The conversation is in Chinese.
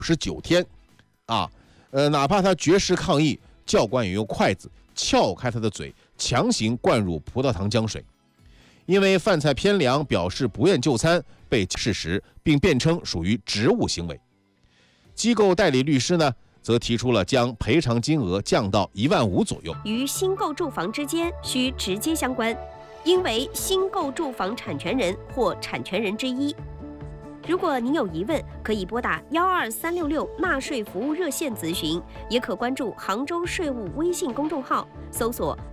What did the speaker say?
59天，哪怕他绝食抗议，教官也用筷子撬开他的嘴，强行灌入葡萄糖浆水。因为饭菜偏凉，表示不愿就餐，被事实，并辩称属于职务行为。机构代理律师呢，则提出了将赔偿金额降到15000左右。 与新购住房之间需直接相关，应为新购住房产权人或产权人之一。如果您有疑问，可以拨打12366纳税服务热线咨询，也可关注杭州税务微信公众号，搜索